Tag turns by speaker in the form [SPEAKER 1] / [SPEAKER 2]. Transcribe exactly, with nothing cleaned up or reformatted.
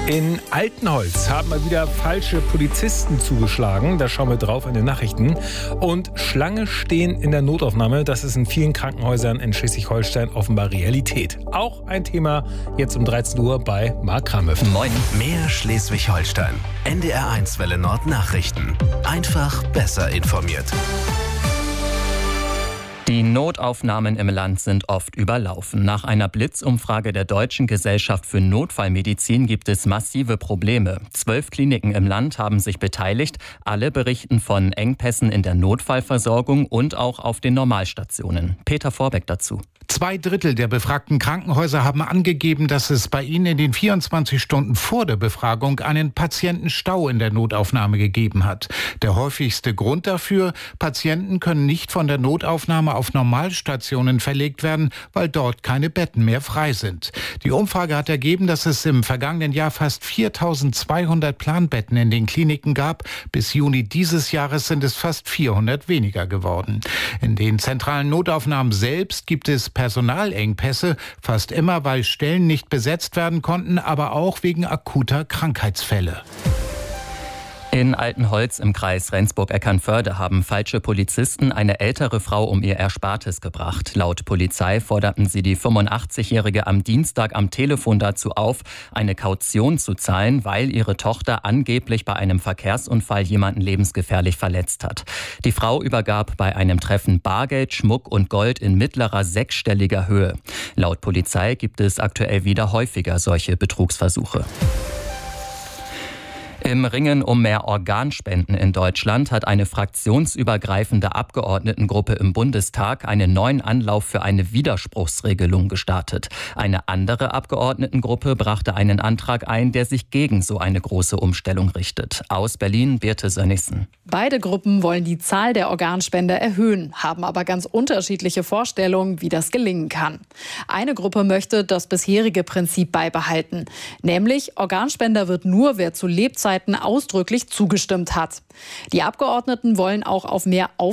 [SPEAKER 1] In Altenholz haben mal wieder falsche Polizisten zugeschlagen. Da schauen wir drauf in den Nachrichten. Und Schlange stehen in der Notaufnahme. Das ist in vielen Krankenhäusern in Schleswig-Holstein offenbar Realität. Auch ein Thema jetzt um dreizehn Uhr bei Marc Kramöff.
[SPEAKER 2] Moin. Mehr Schleswig-Holstein. N D R eins Welle Nord Nachrichten. Einfach besser informiert.
[SPEAKER 3] Die Notaufnahmen im Land sind oft überlaufen. Nach einer Blitzumfrage der Deutschen Gesellschaft für Notfallmedizin gibt es massive Probleme. Zwölf Kliniken im Land haben sich beteiligt. Alle berichten von Engpässen in der Notfallversorgung und auch auf den Normalstationen. Peter Vorbeck dazu.
[SPEAKER 4] Zwei Drittel der befragten Krankenhäuser haben angegeben, dass es bei ihnen in den vierundzwanzig Stunden vor der Befragung einen Patientenstau in der Notaufnahme gegeben hat. Der häufigste Grund dafür: Patienten können nicht von der Notaufnahme auf Normalstationen verlegt werden, weil dort keine Betten mehr frei sind. Die Umfrage hat ergeben, dass es im vergangenen Jahr fast viertausendzweihundert Planbetten in den Kliniken gab. Bis Juni dieses Jahres sind es fast vierhundert weniger geworden. In den zentralen Notaufnahmen selbst gibt es Personalengpässe, fast immer, weil Stellen nicht besetzt werden konnten, aber auch wegen akuter Krankheitsfälle.
[SPEAKER 3] In Altenholz im Kreis Rendsburg-Eckernförde haben falsche Polizisten eine ältere Frau um ihr Erspartes gebracht. Laut Polizei forderten sie die fünfundachtzigjährige am Dienstag am Telefon dazu auf, eine Kaution zu zahlen, weil ihre Tochter angeblich bei einem Verkehrsunfall jemanden lebensgefährlich verletzt hat. Die Frau übergab bei einem Treffen Bargeld, Schmuck und Gold in mittlerer sechsstelliger Höhe. Laut Polizei gibt es aktuell wieder häufiger solche Betrugsversuche. Im Ringen um mehr Organspenden in Deutschland hat eine fraktionsübergreifende Abgeordnetengruppe im Bundestag einen neuen Anlauf für eine Widerspruchsregelung gestartet. Eine andere Abgeordnetengruppe brachte einen Antrag ein, der sich gegen so eine große Umstellung richtet. Aus Berlin, Birte Sönnigsen.
[SPEAKER 5] Beide Gruppen wollen die Zahl der Organspender erhöhen, haben aber ganz unterschiedliche Vorstellungen, wie das gelingen kann. Eine Gruppe möchte das bisherige Prinzip beibehalten, nämlich Organspender wird nur, wer zu Lebzeiten ausdrücklich zugestimmt hat. Die Abgeordneten wollen auch auf mehr